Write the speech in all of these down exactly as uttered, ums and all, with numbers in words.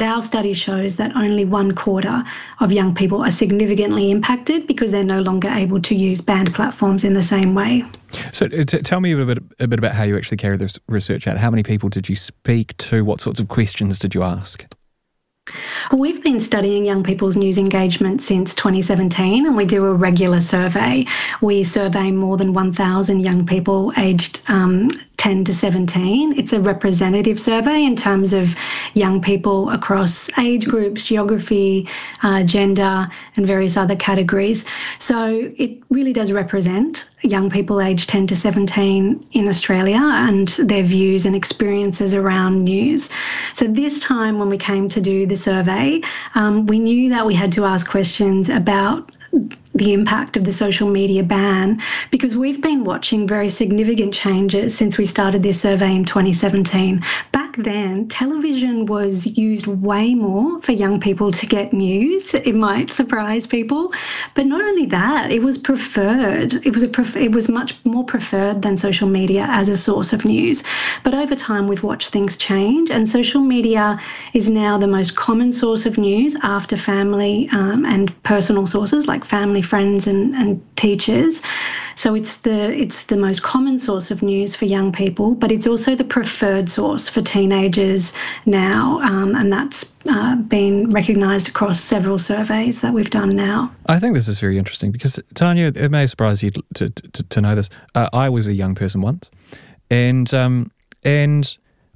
but our study shows that only one quarter of young people are significantly impacted because they're no longer able to use banned platforms in the same way. So t- tell me a bit, a bit about how you actually carried this research out. How many people did you speak to? What sorts of questions did you ask? We've been studying young people's news engagement since twenty seventeen, and we do a regular survey. We survey more than one thousand young people aged um, ten to seventeen. It's a representative survey in terms of young people across age groups, geography, uh, gender, and various other categories. So it really does represent young people aged ten to seventeen in Australia and their views and experiences around news. So this time when we came to do the survey, um, we knew that we had to ask questions about the impact of the social media ban, because we've been watching very significant changes since we started this survey in twenty seventeen. Back then, television was used way more for young people to get news. It might surprise people, but not only that, it was preferred. It was a pref- it was much more preferred than social media as a source of news. But over time, we've watched things change, and social media is now the most common source of news after family um, and personal sources like family, friends, and, and teachers. So it's the it's the most common source of news for young people, but it's also the preferred source for teenagers now, um, and that's uh, been recognised across several surveys that we've done now. I think this is very interesting because, Tanya, it may surprise you to to, to know this. Uh, I was a young person once, and um, and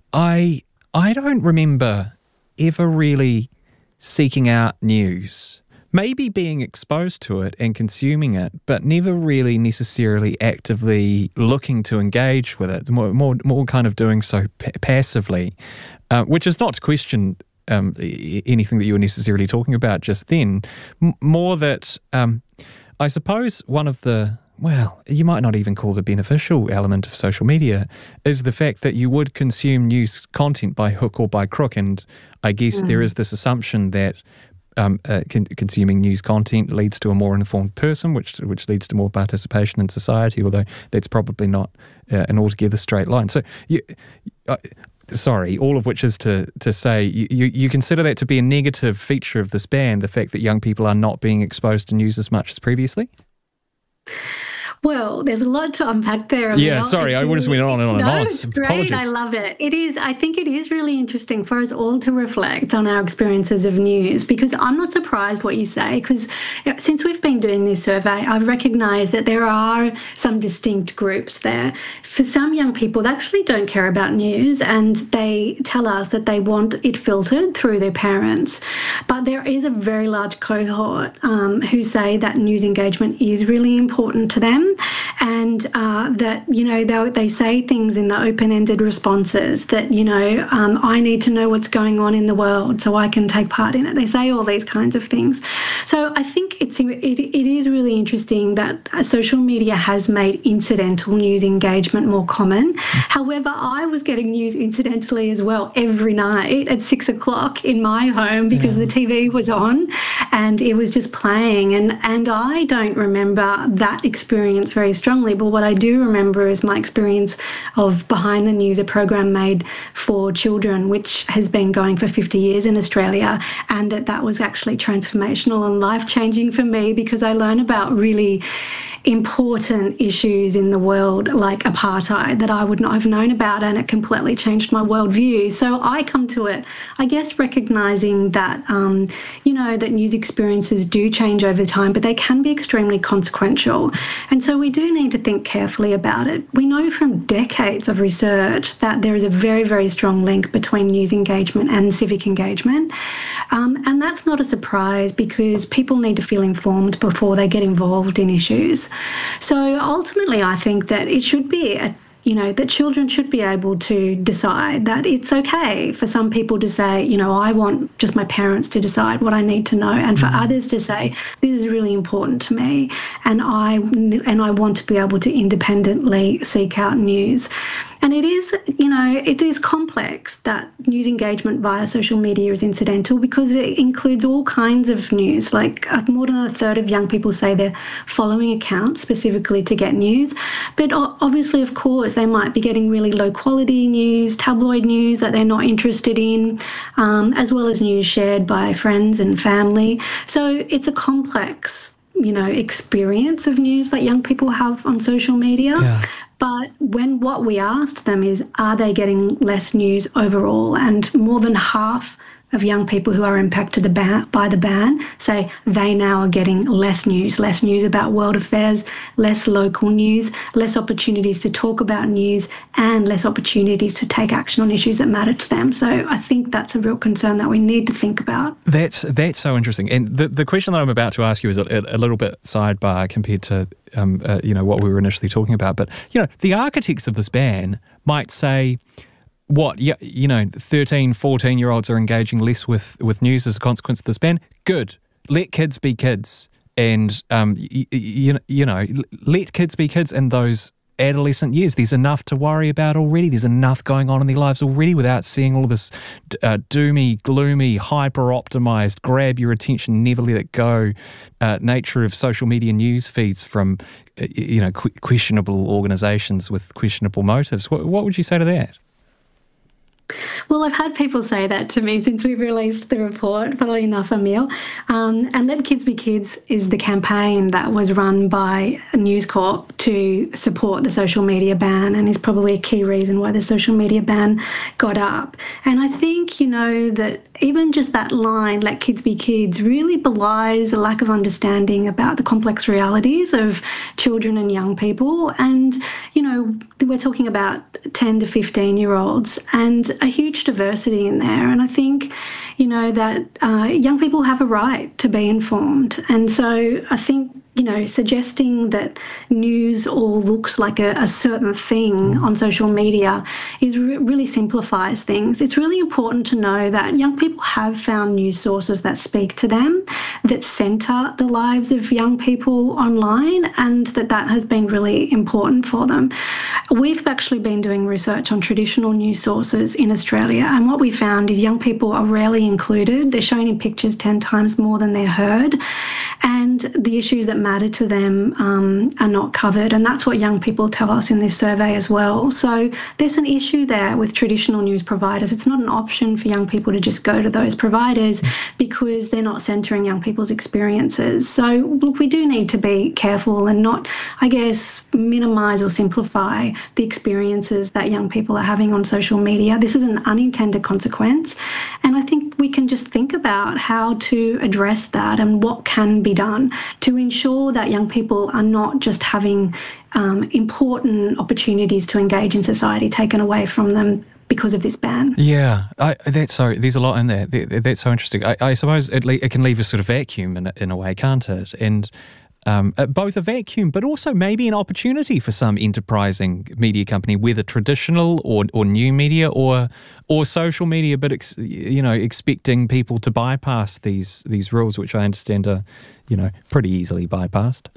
I I don't remember ever really seeking out news. Maybe being exposed to it and consuming it, but never really necessarily actively looking to engage with it, more more, more kind of doing so p- passively, uh, which is not to question um, anything that you were necessarily talking about just then, M- more that um, I suppose one of the, well, you might not even call the beneficial element of social media, is the fact that you would consume news content by hook or by crook, and I guess mm. there is this assumption that Um, uh, con- consuming news content leads to a more informed person, which which leads to more participation in society, although that's probably not uh, an altogether straight line. So, you, uh, sorry, all of which is to, to say, you, you, you consider that to be a negative feature of this ban, the fact that young people are not being exposed to news as much as previously? Well, there's a lot to unpack there. Yeah, sorry, I just went on and on and on. No, it's great. Apologies. I love it. It is. I think it is really interesting for us all to reflect on our experiences of news, because I'm not surprised what you say, because since we've been doing this survey, I've recognised that there are some distinct groups there. For some young people, they actually don't care about news, and they tell us that they want it filtered through their parents. But there is a very large cohort um, who say that news engagement is really important to them. And uh, that, you know, they, they say things in the open-ended responses that, you know, um, I need to know what's going on in the world so I can take part in it. They say all these kinds of things. So I think it's it, it is really interesting that social media has made incidental news engagement more common. However, I was getting news incidentally as well every night at six o'clock in my home because yeah. the T V was on and it was just playing. And, and I don't remember that experience very strongly, but what I do remember is my experience of Behind the News, a program made for children, which has been going for fifty years in Australia, and that that was actually transformational and life-changing for me because I learned about really important issues in the world like apartheid that I would not have known about, and it completely changed my worldview. So I come to it, I guess, recognising that, um, you know, that news experiences do change over time, but they can be extremely consequential. And so we do need to think carefully about it. We know from decades of research that there is a very, very strong link between news engagement and civic engagement. Um, and that's not a surprise because people need to feel informed before they get involved in issues. So ultimately, I think that it should be a you know, that children should be able to decide that it's okay for some people to say, you know, I want just my parents to decide what I need to know, and for others to say, this is really important to me, and I and I want to be able to independently seek out news. And it is, you know, it is complex that news engagement via social media is incidental because it includes all kinds of news. Like uh, more than a third of young people say they're following accounts specifically to get news. But obviously, of course, they might be getting really low quality news, tabloid news that they're not interested in, um, as well as news shared by friends and family. So it's a complex, you know, experience of news that young people have on social media. Yeah. But when what we asked them is, are they getting less news overall? And more than half of young people who are impacted the ban, by the ban say they now are getting less news, less news about world affairs, less local news, less opportunities to talk about news, and less opportunities to take action on issues that matter to them. So I think that's a real concern that we need to think about. That's that's so interesting. And the, the question that I'm about to ask you is a, a little bit sidebar compared to um, uh, you know, what we were initially talking about. But, you know, the architects of this ban might say, what, you, you know, thirteen, fourteen-year-olds are engaging less with, with news as a consequence of this ban? Good. Let kids be kids. And, um, you, you, you know, let kids be kids in those adolescent years. There's enough to worry about already. There's enough going on in their lives already without seeing all of this uh, doomy, gloomy, hyper-optimized, grab your attention, never let it go uh, nature of social media news feeds from, uh, you know, qu- questionable organisations with questionable motives. What, what would you say to that? Well, I've had people say that to me since we've released the report, funnily enough, Emil. Um, and Let Kids Be Kids is the campaign that was run by News Corp to support the social media ban and is probably a key reason why the social media ban got up. And I think, you know, that even just that line, let kids be kids, really belies a lack of understanding about the complex realities of children and young people. And, you know, we're talking about ten to fifteen year olds and a huge diversity in there. And I think, you know, that uh, young people have a right to be informed. And so I think, you know, suggesting that news all looks like a, a certain thing on social media is re- really simplifies things. It's really important to know that young people have found news sources that speak to them, that centre the lives of young people online, and that that has been really important for them. We've actually been doing research on traditional news sources in Australia, and what we found is young people are rarely included. They're shown in pictures ten times more than they're heard, and the issues that matter to them um, are not covered. And that's what young people tell us in this survey as well. So there's an issue there with traditional news providers. It's not an option for young people to just go to those providers because they're not centering young people's experiences. So look, we do need to be careful and not, I guess, minimise or simplify the experiences that young people are having on social media. This is an unintended consequence. And I think we can just think about how to address that and what can be done to ensure that young people are not just having um, important opportunities to engage in society taken away from them because of this ban. Yeah, I, that's so. There's a lot in there. That's so interesting. I, I suppose it, it can leave a sort of vacuum in a, in a way, can't it? And um, both a vacuum, but also maybe an opportunity for some enterprising media company, whether traditional or, or new media or or social media, but ex, you know, expecting people to bypass these these rules, which I understand are, you know, pretty easily bypassed.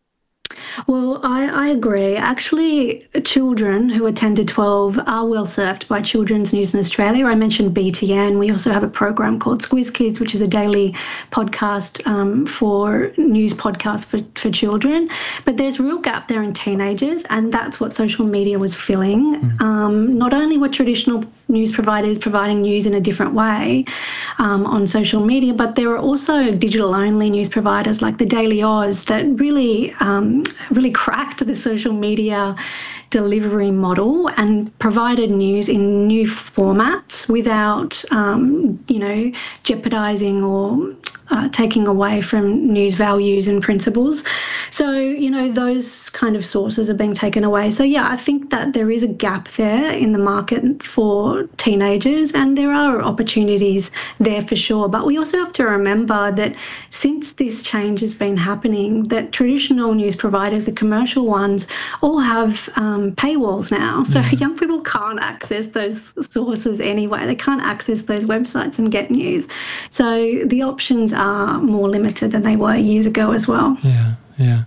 Well, I, I agree. Actually, children who are ten to twelve are well served by Children's News in Australia. I mentioned B T N. We also have a program called Squiz Kids, which is a daily podcast um, for news podcasts for, for children. But there's a real gap there in teenagers, and that's what social media was filling. Mm. Um, not only were traditional news providers providing news in a different way um, on social media, but there are also digital-only news providers like the Daily Oz that really, um, really cracked the social media delivery model and provided news in new formats without, um, you know, jeopardising or uh, taking away from news values and principles. So, you know, those kind of sources are being taken away. So, yeah, I think that there is a gap there in the market for teenagers, and there are opportunities there for sure. But we also have to remember that since this change has been happening, that traditional news providers, the commercial ones, all have um, paywalls now. So mm. young people can't access those sources anyway. They can't access those websites and get news. So the options are more limited than they were years ago as well. Yeah, yeah.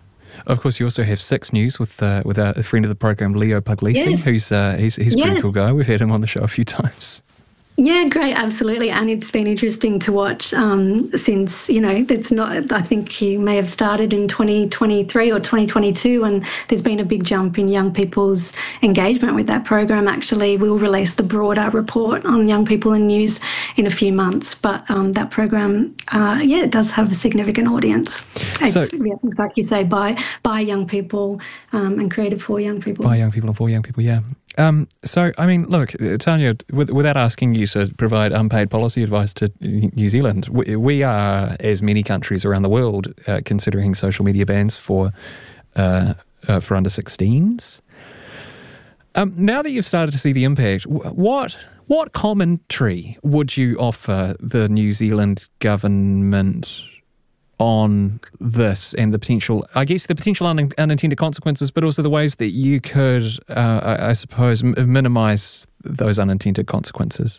of course, you also have Six News with uh, with a friend of the program, Leo Puglisi, yes. who's uh, he's he's a yes. pretty cool guy. We've had him on the show a few times. Yeah, great, absolutely. And it's been interesting to watch um, since, you know, it's not, I think he may have started in twenty twenty-three or twenty twenty-two, and there's been a big jump in young people's engagement with that program. Actually, we'll release the broader report on young people in news in a few months, but um, that program, uh, yeah, it does have a significant audience. It's, so, yeah, like you say, by, by young people um, and created for young people. By young people and for young people, yeah. Um, so, I mean, look, Tania, with, without asking you to provide unpaid policy advice to New Zealand, we, we are, as many countries around the world, uh, considering social media bans for uh, uh, for under sixteens. Um, now that you've started to see the impact, what what commentary would you offer the New Zealand government on this and the potential, I guess, the potential un- unintended consequences, but also the ways that you could, uh, I, I suppose, m- minimise those unintended consequences?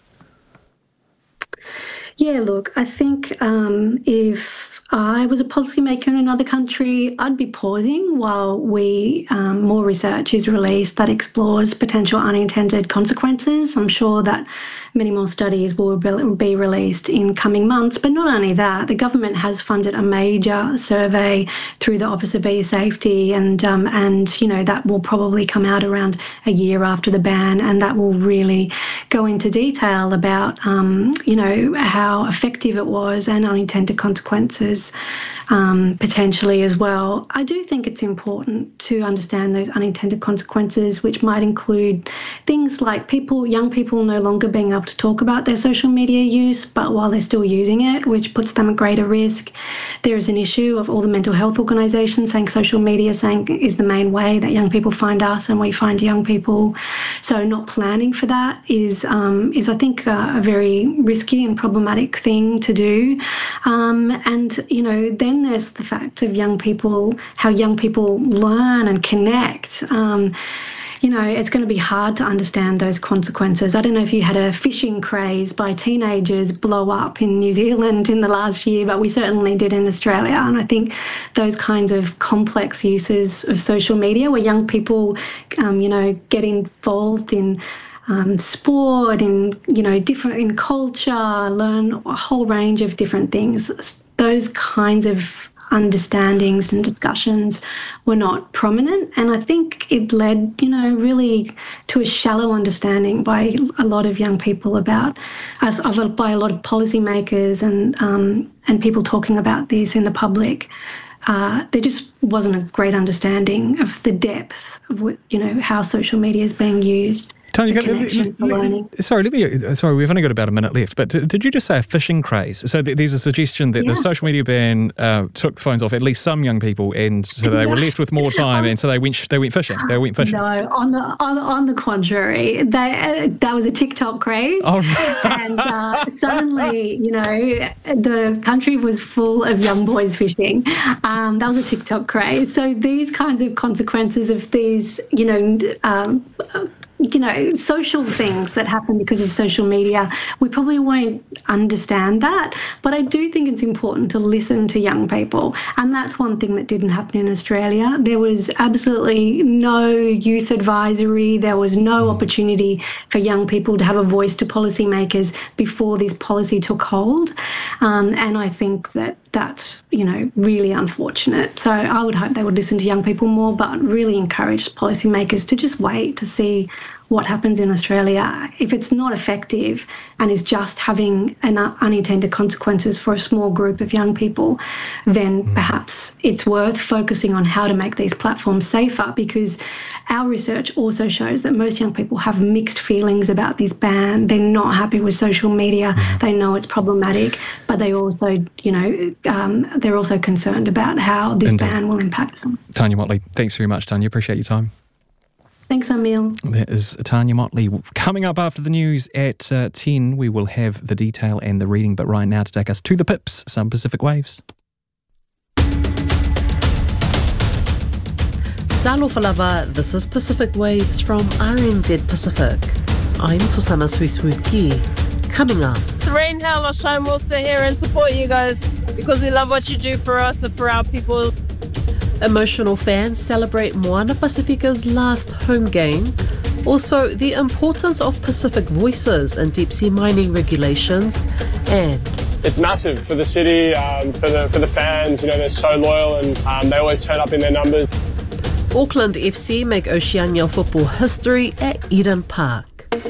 Yeah, look, I think um, if I was a policymaker in another country, I'd be pausing while we um, more research is released that explores potential unintended consequences. I'm sure that many more studies will be released in coming months. But not only that, the government has funded a major survey through the Office of Biosafety, and um, and you know that will probably come out around a year after the ban, and that will really go into detail about um, you know how effective it was and unintended consequences um, potentially as well. I do think it's important to understand those unintended consequences, which might include things like people, young people no longer being able to talk about their social media use, but while they're still using it, which puts them at greater risk. There is an issue of all the mental health organisations saying social media saying is the main way that young people find us and we find young people. So not planning for that is, um, is I think, uh, a very risky and problematic thing to do. Um, and, you know, then there's the fact of young people, how young people learn and connect. Um, you know, it's going to be hard to understand those consequences. I don't know if you had a phishing craze by teenagers blow up in New Zealand in the last year, but we certainly did in Australia. And I think those kinds of complex uses of social media where young people, um, you know, get involved in Um, sport, in, you know, different, in culture, learn a whole range of different things. Those kinds of understandings and discussions were not prominent. And I think it led, you know, really to a shallow understanding by a lot of young people about us, by a lot of policymakers and, um, and people talking about this in the public. Uh, there just wasn't a great understanding of the depth of what, you know, how social media is being used. Tony, let, let, let, sorry, let me. Sorry, we've only got about a minute left. But did, did you just say a phishing craze? So th- there's a suggestion that yeah. the social media ban uh, took the phones off at least some young people, and so they no. were left with more time, and so they went they went fishing. They went fishing. No, on the on, on the contrary, they uh, that was a TikTok craze, oh, right. and uh, suddenly, you know, the country was full of young boys fishing. Um, that was a TikTok craze. So these kinds of consequences of these, you know. Um, you know, social things that happen because of social media, we probably won't understand that. But I do think it's important to listen to young people. And that's one thing that didn't happen in Australia. There was absolutely no youth advisory. There was no opportunity for young people to have a voice to policymakers before this policy took hold. Um, and I think that that's, you know, really unfortunate. So I would hope they would listen to young people more, but really encourage policymakers to just wait to see what happens in Australia. If it's not effective and is just having an unintended consequences for a small group of young people, then mm. perhaps it's worth focusing on how to make these platforms safer, because our research also shows that most young people have mixed feelings about this ban. They're not happy with social media. Mm. They know it's problematic, but they also, you know, um, they're also concerned about how this Indeed. ban will impact them. Tania Mottley, thanks very much, Tania. Appreciate your time. Thanks, Emil. That is Tania Mottley. Coming up after the news at uh, ten, we will have the detail and the reading, but right now to take us to the pips, some Pacific Waves. Talofa lava, this is Pacific Waves from R N Z Pacific. I'm Susanna Swiswuki. Coming up. Rain, hail or shine, we'll sit here and support you guys because we love what you do for us and for our people. Emotional fans celebrate Moana Pacifica's last home game. Also, the importance of Pacific voices and deep-sea mining regulations. And it's massive for the city, um, for the for the fans. You know, they're so loyal and um, they always turn up in their numbers. Auckland F C make Oceania football history at Eden Park.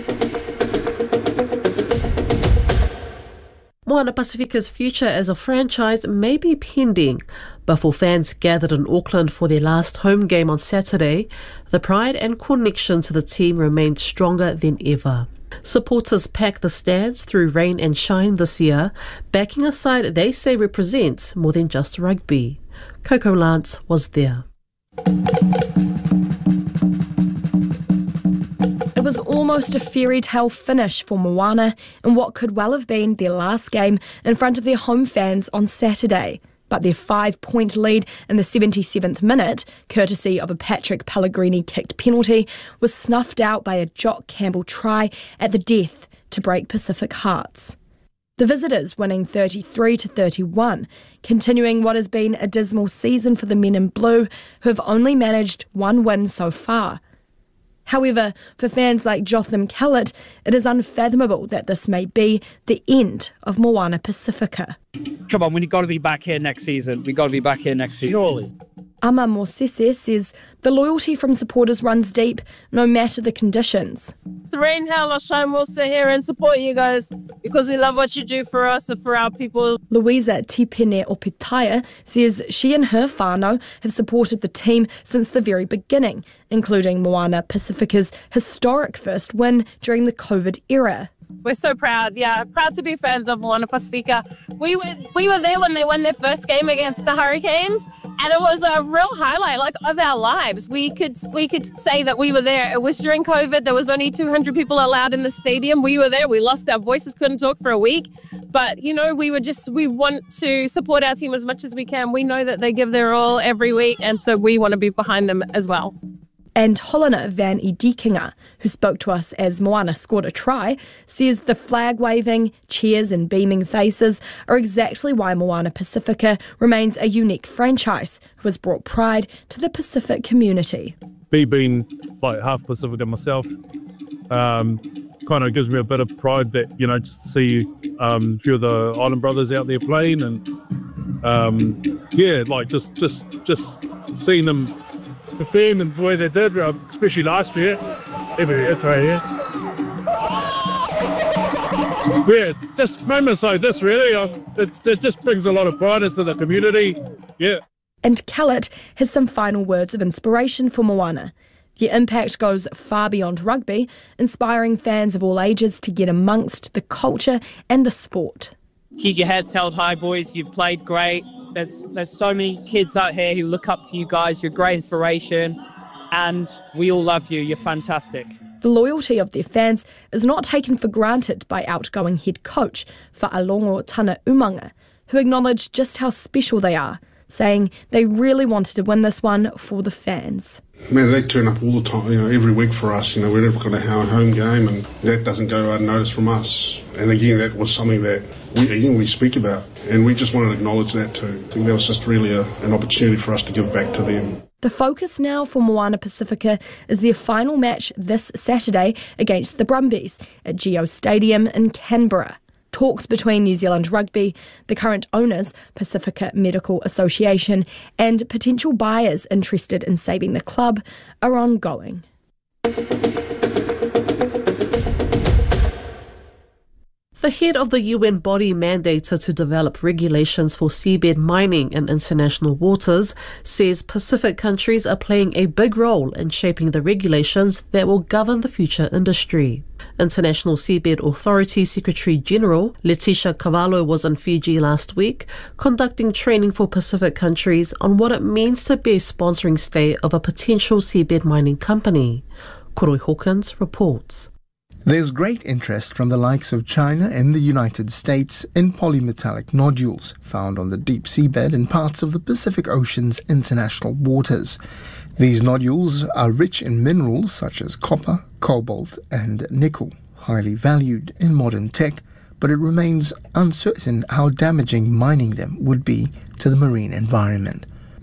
Moana Pacifica's future as a franchise may be pending, but for fans gathered in Auckland for their last home game on Saturday, the pride and connection to the team remained stronger than ever. Supporters packed the stands through rain and shine this year, backing a side they say represents more than just rugby. Coco Lance was there. It was almost a fairy tale finish for Moana in what could well have been their last game in front of their home fans on Saturday. But their five-point lead in the seventy-seventh minute, courtesy of a Patrick Pellegrini-kicked penalty, was snuffed out by a Jock Campbell try at the death to break Pacific hearts. The visitors winning thirty-three to thirty-one, continuing what has been a dismal season for the men in blue, who have only managed one win so far. However, for fans like Jotham Kellett, it is unfathomable that this may be the end of Moana Pacifica. Come on, we've got to be back here next season. We've got to be back here next season. Surely. Ama Mosese says the loyalty from supporters runs deep, no matter the conditions. The rain, hail or shine, we'll sit here and support you guys because we love what you do for us and for our people. Louisa Tipene Opitaia says she and her whānau have supported the team since the very beginning, including Moana Pacifica's historic first win during the COVID era. We're so proud, yeah, proud to be fans of Moana Pacifica. We were we were there when they won their first game against the Hurricanes, and it was a real highlight, like, of our lives. We could we could say that we were there. It was during COVID. There was only two hundred people allowed in the stadium. We were there. We lost our voices, couldn't talk for a week. But, you know, we were just, we want to support our team as much as we can. We know that they give their all every week, and so we want to be behind them as well. And Helena Van Edekinga, who spoke to us as Moana scored a try, says the flag waving, cheers and beaming faces are exactly why Moana Pacifica remains a unique franchise who has brought pride to the Pacific community. Me being like half Pacifica myself, um, kind of gives me a bit of pride that, you know, just to see um, a few of the Island brothers out there playing, and um, yeah, like just just just seeing them perform the way they did, especially last year. It's right here. Yeah, just moments like this, really, uh, it's, it just brings a lot of pride into the community. Yeah. And Kellett has some final words of inspiration for Moana. Your impact goes far beyond rugby, inspiring fans of all ages to get amongst the culture and the sport. Keep your heads held high, boys. You've played great. There's there's so many kids out here who look up to you guys. You're great inspiration, and we all love you. You're fantastic. The loyalty of their fans is not taken for granted by outgoing head coach Fa'alongo Tana Umanga, who acknowledged just how special they are, saying they really wanted to win this one for the fans. Man, they turn up all the time, you know, every week for us. You know, we've never got a home game, and that doesn't go unnoticed from us. And again, that was something that we, again, we speak about, and we just want to acknowledge that too. I think that was just really a, an opportunity for us to give back to them. The focus now for Moana Pacifica is their final match this Saturday against the Brumbies at Geo Stadium in Canberra. Talks between New Zealand Rugby, the current owners, Pacifica Medical Association, and potential buyers interested in saving the club are ongoing. The head of the U N body mandated to develop regulations for seabed mining in international waters says Pacific countries are playing a big role in shaping the regulations that will govern the future industry. International Seabed Authority Secretary-General Letitia Cavallo was in Fiji last week, conducting training for Pacific countries on what it means to be a sponsoring state of a potential seabed mining company. Koroi Hawkins reports. There's great interest from the likes of China and the United States in polymetallic nodules found on the deep seabed in parts of the Pacific Ocean's international waters. These nodules are rich in minerals such as copper, cobalt and nickel, highly valued in modern tech, but it remains uncertain how damaging mining them would be to the marine environment.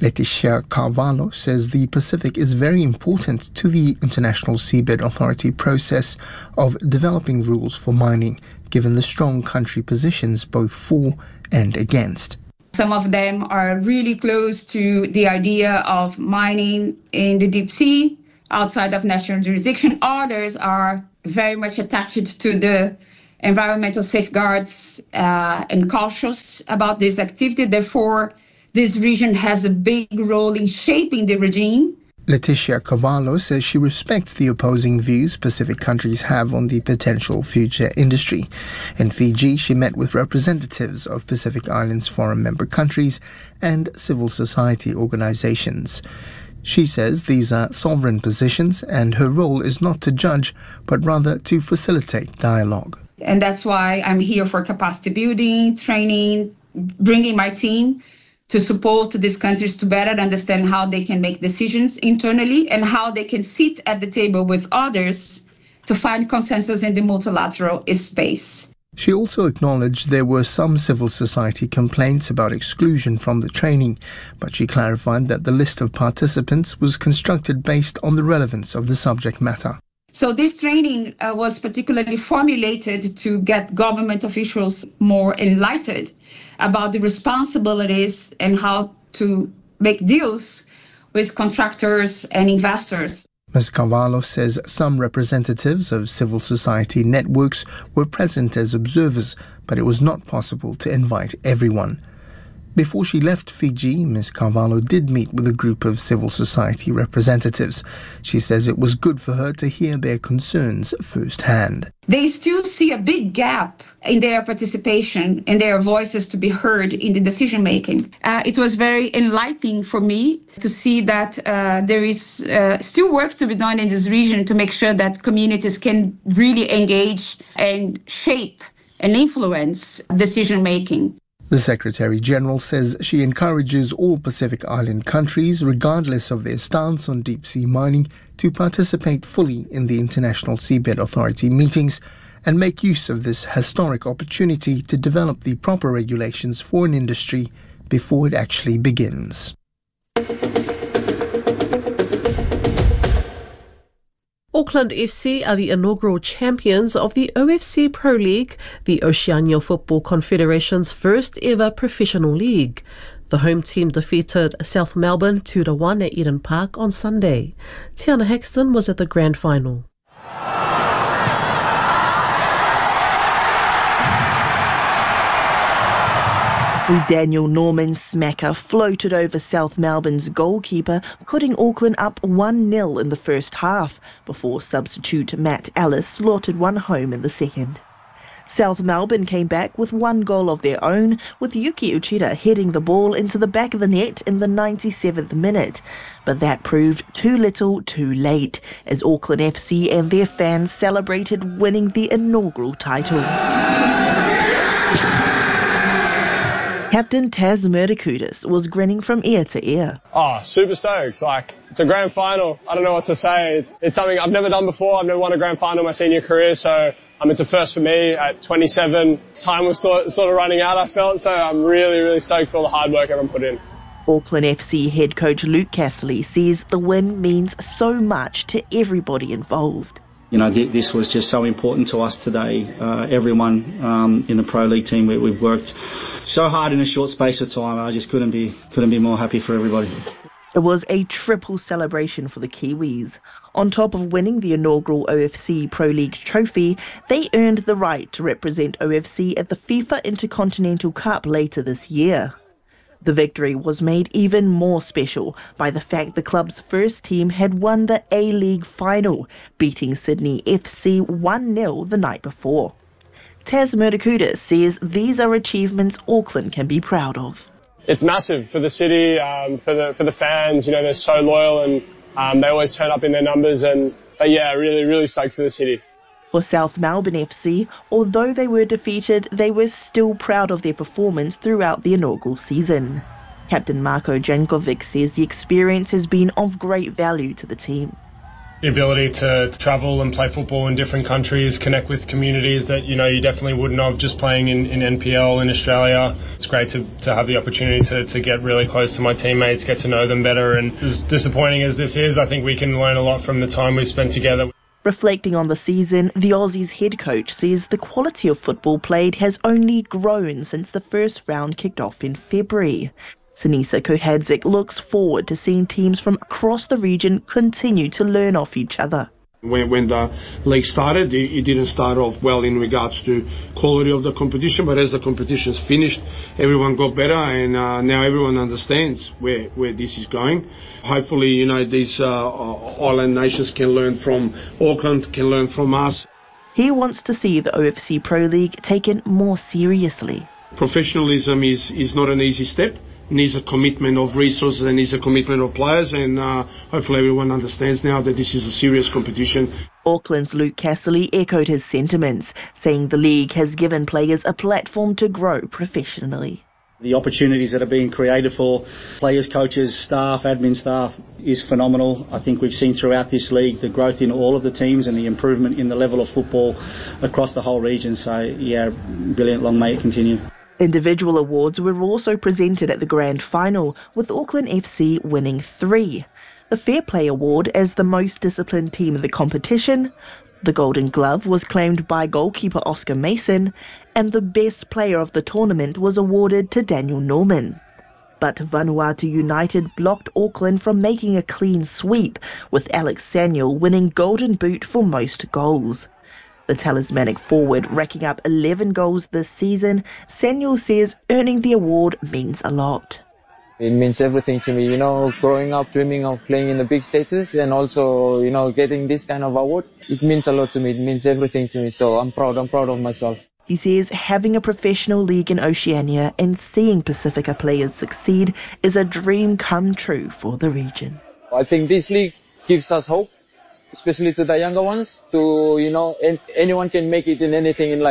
Leticia Carvalho says the Pacific is very important to the International Seabed Authority process of developing rules for mining, given the strong country positions both for and against. Some of them are really close to the idea of mining in the deep sea outside of national jurisdiction. Others are very much attached to the environmental safeguards uh, and cautious about this activity. Therefore, this region has a big role in shaping the regime. Leticia Carvalho says she respects the opposing views Pacific countries have on the potential future industry. In Fiji, she met with representatives of Pacific Islands foreign member countries and civil society organizations. She says these are sovereign positions and her role is not to judge, but rather to facilitate dialogue. And that's why I'm here for capacity building, training, bringing my team to support these countries to better understand how they can make decisions internally and how they can sit at the table with others to find consensus in the multilateral space. She also acknowledged there were some civil society complaints about exclusion from the training, but she clarified that the list of participants was constructed based on the relevance of the subject matter. So this training uh, was particularly formulated to get government officials more enlightened about the responsibilities and how to make deals with contractors and investors. Miz Carvalho says some representatives of civil society networks were present as observers, but it was not possible to invite everyone. Before she left Fiji, Miz Carvalho did meet with a group of civil society representatives. She says it was good for her to hear their concerns firsthand. They still see a big gap in their participation and their voices to be heard in the decision-making. Uh, it was very enlightening for me to see that uh, there is uh, still work to be done in this region to make sure that communities can really engage and shape and influence decision-making. The Secretary-General says she encourages all Pacific Island countries, regardless of their stance on deep-sea mining, to participate fully in the International Seabed Authority meetings and make use of this historic opportunity to develop the proper regulations for an industry before it actually begins. Auckland F C are the inaugural champions of the O F C Pro League, the Oceania Football Confederation's first ever professional league. The home team defeated South Melbourne two to one at Eden Park on Sunday. Tiana Hexton was at the grand final. Daniel Norman's smacker floated over South Melbourne's goalkeeper, putting Auckland up one nil in the first half, before substitute Matt Ellis slaughtered one home in the second. South Melbourne came back with one goal of their own, with Yuki Uchida heading the ball into the back of the net in the ninety-seventh minute. But that proved too little too late, as Auckland F C and their fans celebrated winning the inaugural title. Captain Tas Murdakudis was grinning from ear to ear. Oh, super stoked. Like, it's a grand final. I don't know what to say. It's it's something I've never done before. I've never won a grand final in my senior career, so um, it's a first for me at twenty-seven. Time was sort, sort of running out, I felt, so I'm really, really stoked for all the hard work everyone put in. Auckland F C head coach Luke Castley says the win means so much to everybody involved. You know, th- this was just so important to us today. Uh, everyone um, in the Pro League team, we, we've worked so hard in a short space of time. I just couldn't be couldn't be more happy for everybody. It was a triple celebration for the Kiwis. On top of winning the inaugural O F C Pro League trophy, they earned the right to represent O F C at the FIFA Intercontinental Cup later this year. The victory was made even more special by the fact the club's first team had won the A-League final, beating Sydney F C one nil the night before. Tas Murdakudis says these are achievements Auckland can be proud of. It's massive for the city, um, for the for the fans. You know, they're so loyal and um, they always turn up in their numbers. And but yeah, really, really stoked for the city. For South Melbourne F C, although they were defeated, they were still proud of their performance throughout the inaugural season. Captain Marko Jankovic says the experience has been of great value to the team. the ability to travel and play football in different countries, connect with communities that, you know, you definitely wouldn't have just playing in, in N P L in Australia. It's great to, to have the opportunity to, to get really close to my teammates, get to know them better. And as disappointing as this is, I think we can learn a lot from the time we've spent together. Reflecting on the season, the Aussies head coach says the quality of football played has only grown since the first round kicked off in February. Sinisa Kohadzik looks forward to seeing teams from across the region continue to learn off each other. When, when the league started, it, it didn't start off well in regards to quality of the competition, but as the competition's finished, everyone got better, and uh, now everyone understands where, where this is going. Hopefully, you know, these uh, island nations can learn from Auckland, can learn from us. He wants to see the O F C Pro League taken more seriously. Professionalism is, is not an easy step. It needs a commitment of resources and needs a commitment of players, and uh, hopefully everyone understands now that this is a serious competition. Auckland's Luke Casserly echoed his sentiments, saying the league has given players a platform to grow professionally. The opportunities that are being created for players, coaches, staff, admin staff is phenomenal. I think we've seen throughout this league the growth in all of the teams and the improvement in the level of football across the whole region. So, yeah, brilliant. Long may it continue. Individual awards were also presented at the grand final, with Auckland F C winning three. The Fair Play Award as the most disciplined team of the competition, the Golden Glove was claimed by goalkeeper Oscar Mason, and the best player of the tournament was awarded to Daniel Norman. But Vanuatu United blocked Auckland from making a clean sweep, with Alex Samuel winning Golden Boot for most goals. The talismanic forward racking up eleven goals this season, Samuel says earning the award means a lot. It means everything to me, you know, growing up dreaming of playing in the big stages and also, you know, getting this kind of award. It means a lot to me, it means everything to me, so I'm proud, I'm proud of myself. He says having a professional league in Oceania and seeing Pacifica players succeed is a dream come true for the region. I think this league gives us hope, especially to the younger ones, to, you know, anyone can make it in anything in life.